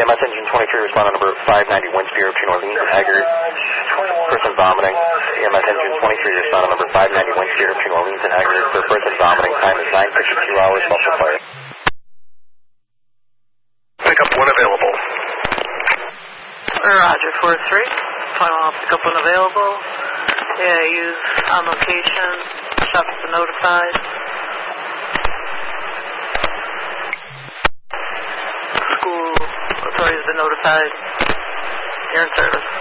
EMS engine 23, respond on number 590 Windspear between Orleans and Haggard. Person vomiting. EMS engine 23, respond on number 590 Windspear between Orleans and Haggard. For person vomiting, time is 9:52 hours, muscle fire. Pick up one available. Roger, 4-3. Final pick up one available. Yeah, use on location. Shots been notified. School authorities been notified. You're in service.